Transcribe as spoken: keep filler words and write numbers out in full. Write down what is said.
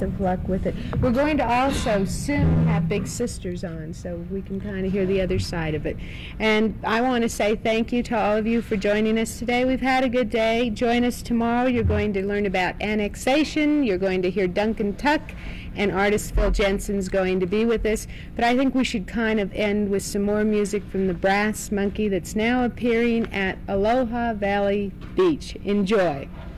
of luck with it. We're going to also soon have Big Sisters on, so we can kind of hear the other side of it. And I want to say thank you to all of you for joining us today. We've had a good day. Join us tomorrow. You're going to learn about annexation. You're going to hear Duncan Tuck, and artist Phil Jensen's going to be with us. But I think we should kind of end with some more music from the Brass Monkey that's now appearing at Aloha Valley Beach. Enjoy.